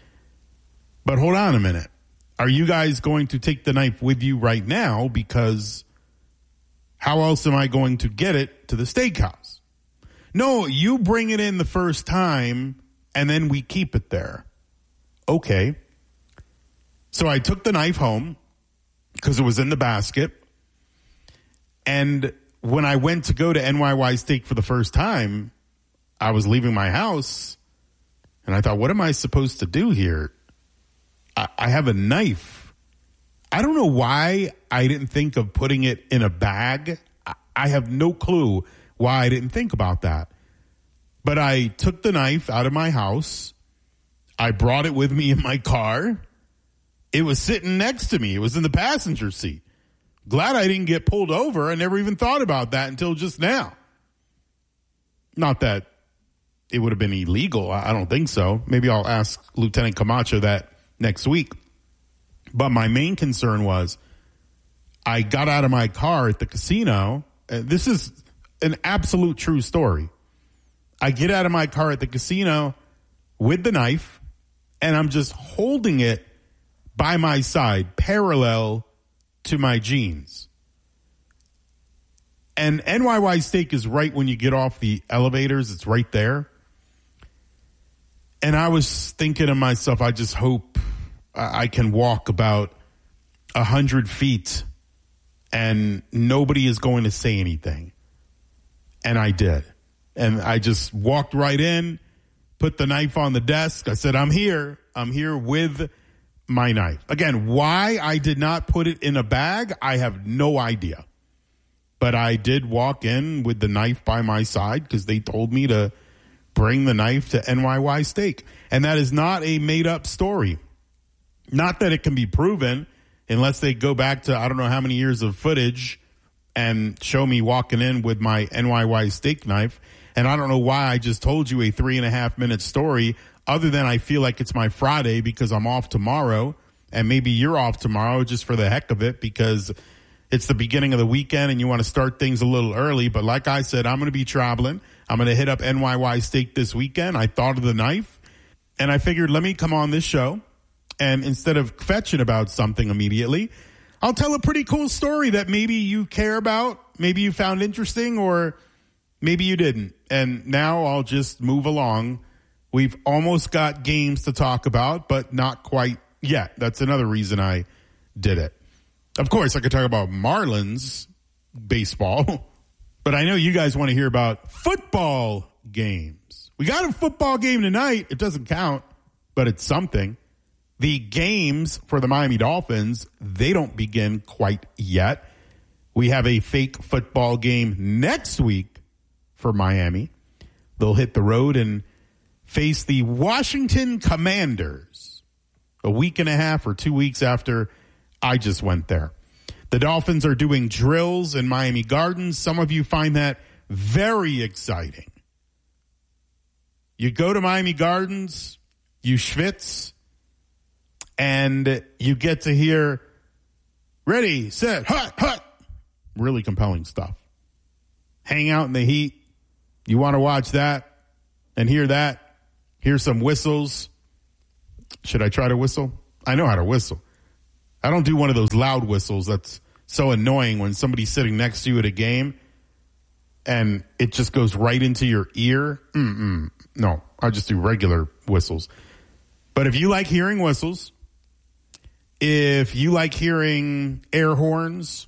But hold on a minute. Are you guys going to take the knife with you right now? Because how else am I going to get it to the steakhouse? No, you bring it in the first time and then we keep it there. Okay. So I took the knife home because it was in the basket. And when I went to go to N Y Y Steak for the first time, I was leaving my house and I thought, what am I supposed to do here? I, I have a knife. I don't know why I didn't think of putting it in a bag. I, I have no clue why I didn't think about that. But I took the knife out of my house. I brought it with me in my car. It was sitting next to me. It was in the passenger seat. Glad I didn't get pulled over. I never even thought about that until just now. Not that it would have been illegal. I don't think so. Maybe I'll ask Lieutenant Camacho that next week. But my main concern was I got out of my car at the casino. This is an absolute true story. I get out of my car at the casino with the knife, and I'm just holding it by my side, parallel to my jeans. And N Y Y Steak is right when you get off the elevators. It's right there. And I was thinking to myself, I just hope I can walk about a hundred feet and nobody is going to say anything. And I did. And I just walked right in, put the knife on the desk. I said, I'm here. I'm here with my knife. Again, why I did not put it in a bag, I have no idea. But I did walk in with the knife by my side because they told me to bring the knife to N Y Y Steak. And that is not a made-up story. Not that it can be proven unless they go back to I don't know how many years of footage and show me walking in with my N Y Y Steak knife. And I don't know why I just told you a three and a half minute story other than I feel like it's my Friday because I'm off tomorrow and maybe you're off tomorrow just for the heck of it because it's the beginning of the weekend and you want to start things a little early. But like I said, I'm going to be traveling. I'm going to hit up N Y Y Steak this weekend. I thought of the knife and I figured let me come on this show and instead of fetching about something immediately, I'll tell a pretty cool story that maybe you care about, maybe you found interesting, or maybe you didn't. And now I'll just move along. We've almost got games to talk about, but not quite yet. That's another reason I did it. Of course, I could talk about Marlins baseball, but I know you guys want to hear about football games. We got a football game tonight. It doesn't count, but it's something. The games for the Miami Dolphins, they don't begin quite yet. We have a fake football game next week for Miami. They'll hit the road and face the Washington Commanders a week and a half or two weeks after I just went there. The Dolphins are doing drills in Miami Gardens. Some of you find that very exciting. You go to Miami Gardens, you schwitz, and you get to hear ready, set, hut, hut. Really compelling stuff. Hang out in the heat. You want to watch that and hear that. Hear some whistles. Should I try to whistle? I know how to whistle. I don't do one of those loud whistles that's so annoying when somebody's sitting next to you at a game and it just goes right into your ear. Mm-mm. No, I just do regular whistles. But if you like hearing whistles, if you like hearing air horns,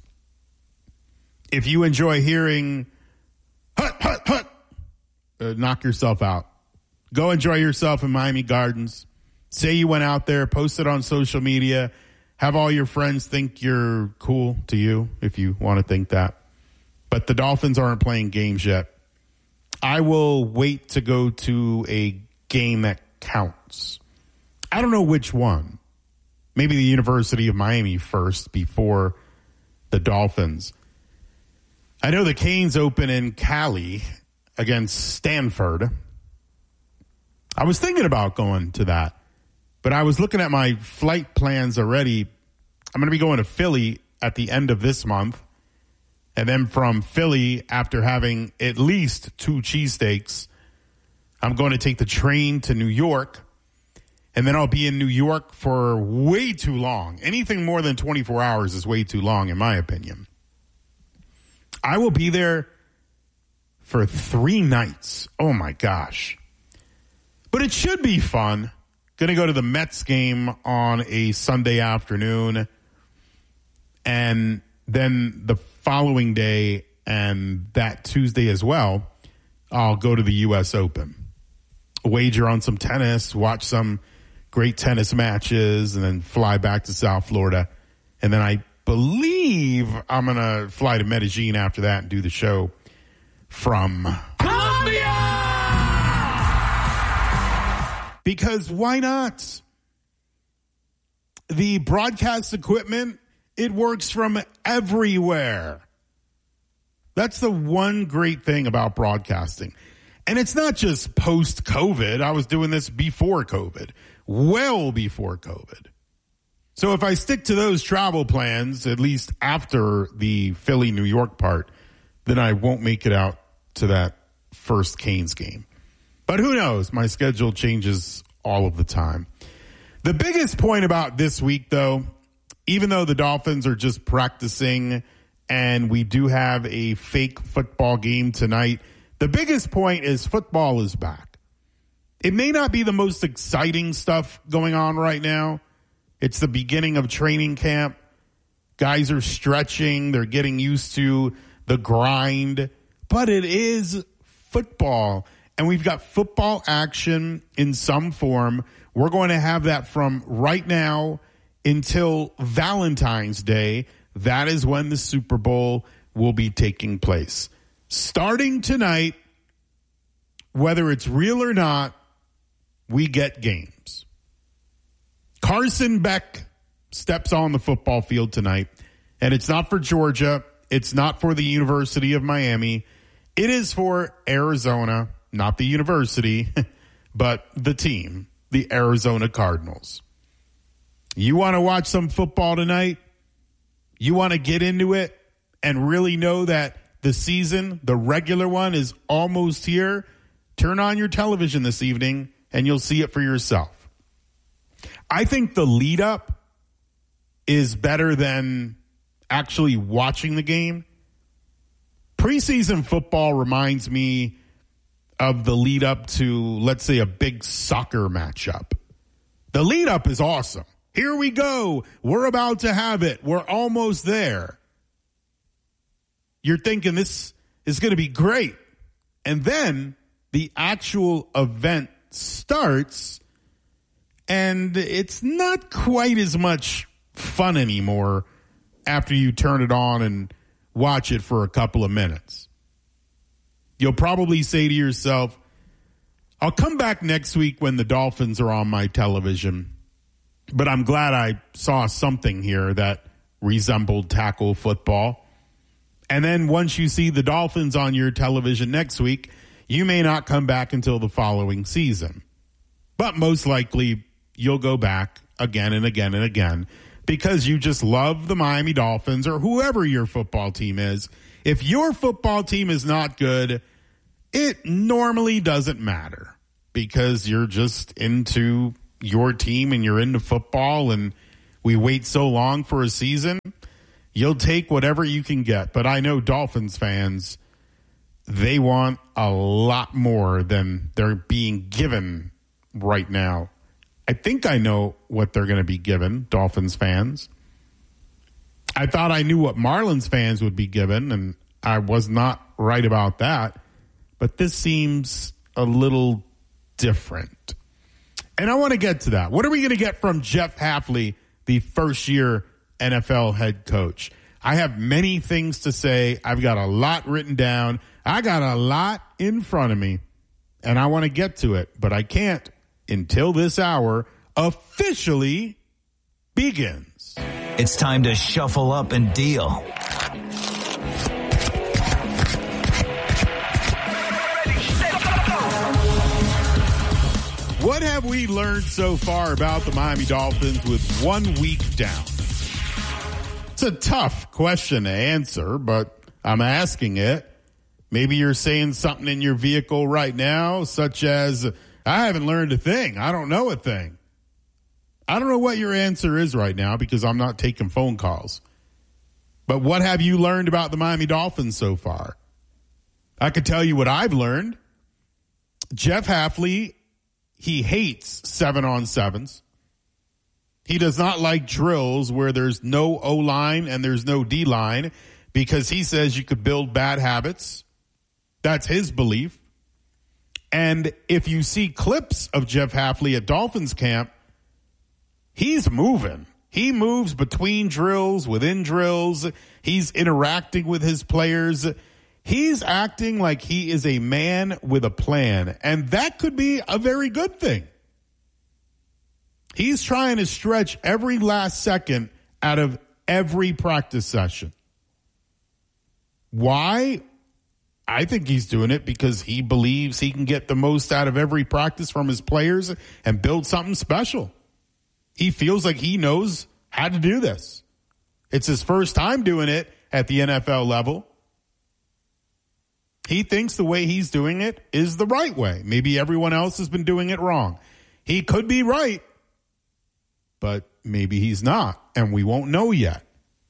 if you enjoy hearing hut, hut, hut, uh, knock yourself out. Go enjoy yourself in Miami Gardens. Say you went out there, post it on social media. Have all your friends think you're cool to you if you want to think that. But the Dolphins aren't playing games yet. I will wait to go to a game that counts. I don't know which one. Maybe the University of Miami first before the Dolphins. I know the Canes open in Cali against Stanford. I was thinking about going to that, but I was looking at my flight plans already. I'm going to be going to Philly at the end of this month. And then from Philly, after having at least two cheesesteaks, I'm going to take the train to New York. And then I'll be in New York for way too long. Anything more than twenty-four hours is way too long, in my opinion. I will be there for three nights. Oh, my gosh. But it should be fun. Going to go to the Mets game on a Sunday afternoon. And then the following day and that Tuesday as well, I'll go to the U S Open. Wager on some tennis, watch some great tennis matches, and then fly back to South Florida. And then I believe I'm going to fly to Medellin after that and do the show from Colombia! Because why not? The broadcast equipment, it works from everywhere. That's the one great thing about broadcasting. And it's not just post-COVID. I was doing this before COVID, well before COVID. So if I stick to those travel plans, at least after the Philly, New York part, then I won't make it out to that first Canes game. But who knows? My schedule changes all of the time. The biggest point about this week, though, even though the Dolphins are just practicing and we do have a fake football game tonight, the biggest point is football is back. It may not be the most exciting stuff going on right now. It's the beginning of training camp. Guys are stretching. They're getting used to the grind. But it is football. And we've got football action in some form. We're going to have that from right now until Valentine's Day. That is when the Super Bowl will be taking place. Starting tonight, whether it's real or not, we get games. Carson Beck steps on the football field tonight, and it's not for Georgia. It's not for the University of Miami. It is for Arizona, not the university, but the team, the Arizona Cardinals. You want to watch some football tonight? You want to get into it and really know that the season, the regular one, is almost here? Turn on your television this evening and you'll see it for yourself. I think the lead up is better than actually watching the game. Preseason football reminds me of the lead up to, let's say, a big soccer matchup. The lead up is awesome. Here we go. We're about to have it. We're almost there. You're thinking this is going to be great. And then the actual event starts, and it's not quite as much fun anymore after you turn it on and watch it for a couple of minutes. You'll probably say to yourself, I'll come back next week when the Dolphins are on my television, but I'm glad I saw something here that resembled tackle football. And then once you see the Dolphins on your television next week, you may not come back until the following season. But most likely, you'll go back again and again and again because you just love the Miami Dolphins or whoever your football team is. If your football team is not good, it normally doesn't matter because you're just into your team and you're into football, and we wait so long for a season. You'll take whatever you can get. But I know Dolphins fans, they want a lot more than they're being given right now. I think I know what they're going to be given, Dolphins fans. I thought I knew what Marlins fans would be given, and I was not right about that. But this seems a little different. And I want to get to that. What are we going to get from Jeff Hafley, the first-year N F L head coach? I have many things to say. I've got a lot written down. I got a lot in front of me, and I want to get to it, but I can't until this hour officially begins. It's time to shuffle up and deal. What have we learned so far about the Miami Dolphins with one week down? It's a tough question to answer, but I'm asking it. Maybe you're saying something in your vehicle right now, such as, I haven't learned a thing. I don't know a thing. I don't know what your answer is right now because I'm not taking phone calls. But what have you learned about the Miami Dolphins so far? I could tell you what I've learned. Jeff Hafley, he hates seven on sevens. He does not like drills where there's no O-line and there's no D-line because he says you could build bad habits. That's his belief. And if you see clips of Jeff Hafley at Dolphins camp, he's moving. He moves between drills, within drills. He's interacting with his players. He's acting like he is a man with a plan, and that could be a very good thing. He's trying to stretch every last second out of every practice session. Why? I think he's doing it because he believes he can get the most out of every practice from his players and build something special. He feels like he knows how to do this. It's his first time doing it at the N F L level. He thinks the way he's doing it is the right way. Maybe everyone else has been doing it wrong. He could be right, but maybe he's not, and we won't know yet.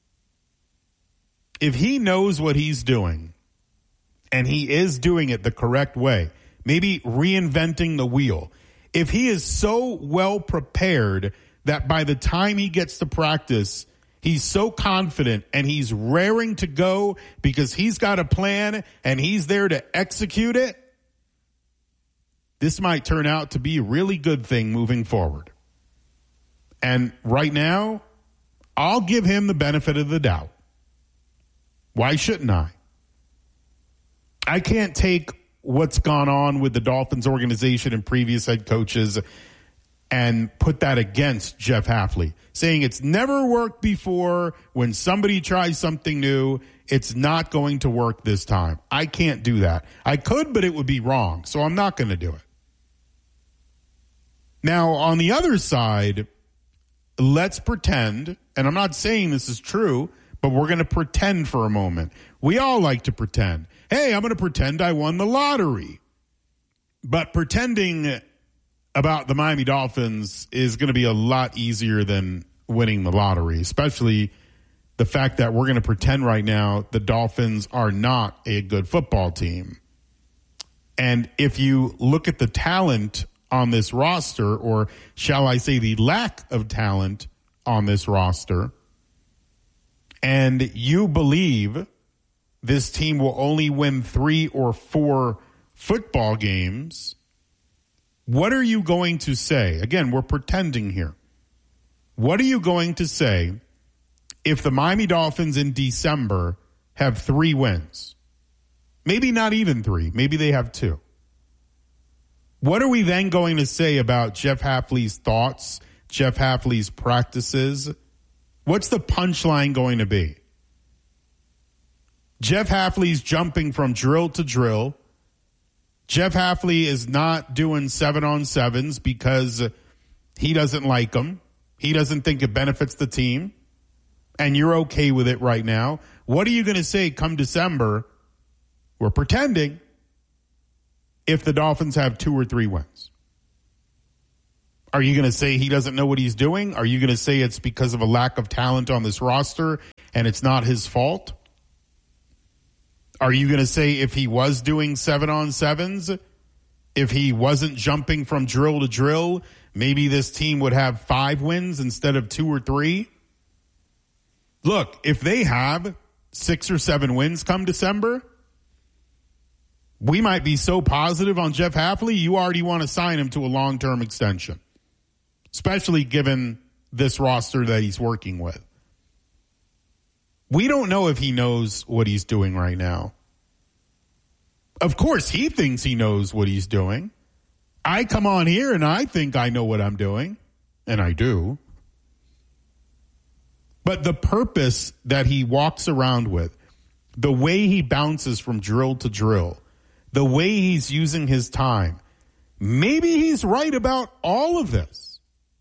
If he knows what he's doing, and he is doing it the correct way, maybe reinventing the wheel, if he is so well prepared that by the time he gets to practice, he's so confident and he's raring to go because he's got a plan and he's there to execute it, this might turn out to be a really good thing moving forward. And right now, I'll give him the benefit of the doubt. Why shouldn't I? I can't take what's gone on with the Dolphins organization and previous head coaches and put that against Jeff Hafley, saying it's never worked before. When somebody tries something new, it's not going to work this time. I can't do that. I could, but it would be wrong, so I'm not going to do it. Now, on the other side, let's pretend, and I'm not saying this is true, but we're going to pretend for a moment. We all like to pretend. Hey, I'm going to pretend I won the lottery. But pretending about the Miami Dolphins is going to be a lot easier than winning the lottery, especially the fact that we're going to pretend right now the Dolphins are not a good football team. And if you look at the talent on this roster, or shall I say the lack of talent on this roster, and you believe this team will only win three or four football games, what are you going to say? Again, we're pretending here. What are you going to say if the Miami Dolphins in December have three wins? Maybe not even three. Maybe they have two. What are we then going to say about Jeff Hafley's thoughts, Jeff Hafley's practices? What's the punchline going to be? Jeff Hafley's jumping from drill to drill. Jeff Hafley is not doing seven on sevens because he doesn't like them. He doesn't think it benefits the team. And you're okay with it right now. What are you going to say come December? We're pretending if the Dolphins have two or three wins. Are you going to say he doesn't know what he's doing? Are you going to say it's because of a lack of talent on this roster and it's not his fault? Are you going to say if he was doing seven on sevens, if he wasn't jumping from drill to drill, maybe this team would have five wins instead of two or three? Look, if they have six or seven wins come December, we might be so positive on Jeff Hafley, you already want to sign him to a long-term extension, especially given this roster that he's working with. We don't know if he knows what he's doing right now. Of course, he thinks he knows what he's doing. I come on here and I think I know what I'm doing, and I do. But the purpose that he walks around with, the way he bounces from drill to drill, the way he's using his time, maybe he's right about all of this.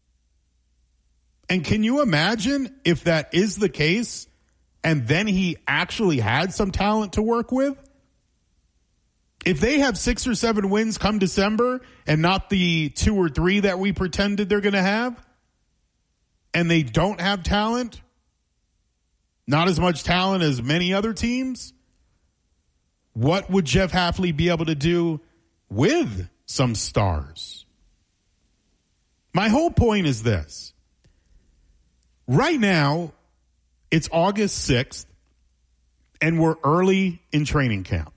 And can you imagine if that is the case and then he actually had some talent to work with? If they have six or seven wins come December and not the two or three that we pretended they're going to have, and they don't have talent, not as much talent as many other teams, what would Jeff Hafley be able to do with some stars? My whole point is this. Right now, it's August sixth, and we're early in training camp.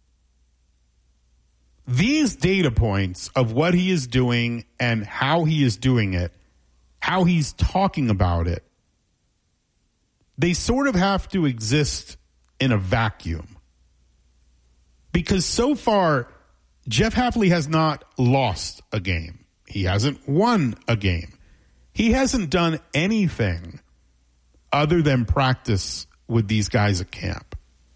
These data points of what he is doing and how he is doing it, how he's talking about it, they sort of have to exist in a vacuum. Because so far, Jeff Hafley has not lost a game. He hasn't won a game. He hasn't done anything other than practice with these guys at camp.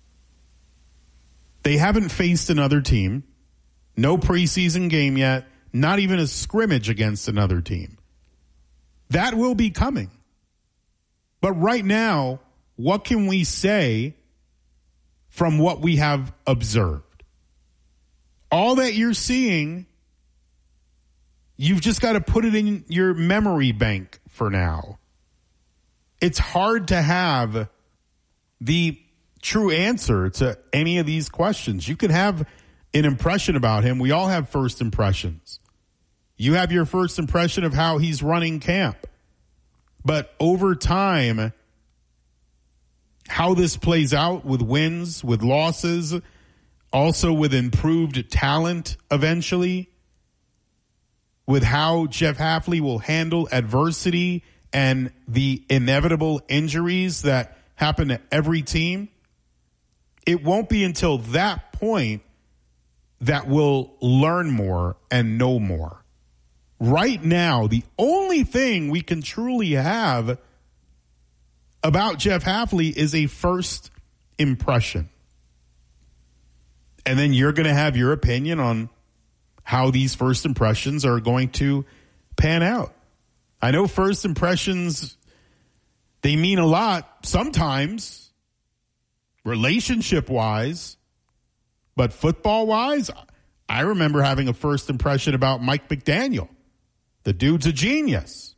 They haven't faced another team. No preseason game yet. Not even a scrimmage against another team. That will be coming. But right now, what can we say from what we have observed? All that you're seeing, you've just got to put it in your memory bank for now. It's hard to have the true answer to any of these questions. You can have an impression about him. We all have first impressions. You have your first impression of how he's running camp. But over time, how this plays out with wins, with losses, also with improved talent eventually, with how Jeff Hafley will handle adversity and the inevitable injuries that happen to every team, it won't be until that point that we'll learn more and know more. Right now, the only thing we can truly have about Jeff Hafley is a first impression. And then you're going to have your opinion on how these first impressions are going to pan out. I know first impressions, they mean a lot sometimes, relationship-wise, but football-wise, I remember having a first impression about Mike McDaniel. The dude's a genius.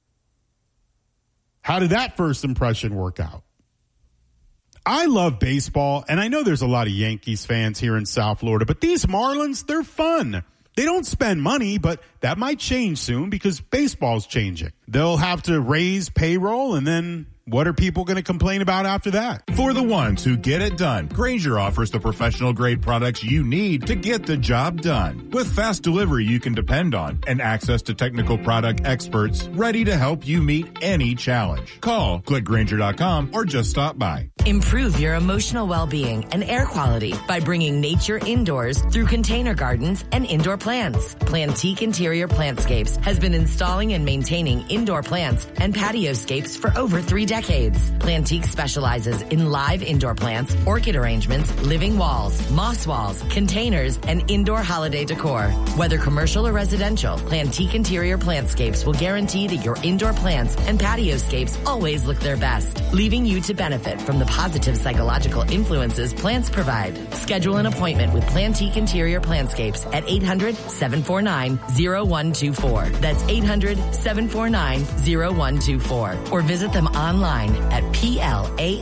How did that first impression work out? I love baseball, and I know there's a lot of Yankees fans here in South Florida, but these Marlins, they're fun. They don't spend money, but that might change soon because baseball's changing. They'll have to raise payroll, and then what are people going to complain about after that? For the ones who get it done, Grainger offers the professional grade products you need to get the job done. With fast delivery you can depend on and access to technical product experts ready to help you meet any challenge. Call, click Grainger dot com, or just stop by. Improve your emotional well-being and air quality by bringing nature indoors through container gardens and indoor plants. Plantique Interior Plantscapes has been installing and maintaining indoor plants and patioscapes for over three decades. Plantique specializes in live indoor plants, orchid arrangements, living walls, moss walls, containers, and indoor holiday decor. Whether commercial or residential, Plantique Interior Plantscapes will guarantee that your indoor plants and patioscapes always look their best, leaving you to benefit from the positive psychological influences plants provide. Schedule an appointment with Plantique Interior Plantscapes at eight hundred, seven four nine, zero one two four. That's eight hundred, seven four nine, zero one two four. Or visit them online at P L A